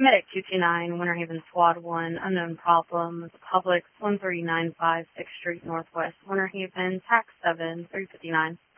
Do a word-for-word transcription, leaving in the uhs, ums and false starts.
Medic two two nine, Winter Haven Squad one, unknown problem, Publix one three nine five sixth Street Northwest, Winter Haven, Tax seven, three fifty-nine.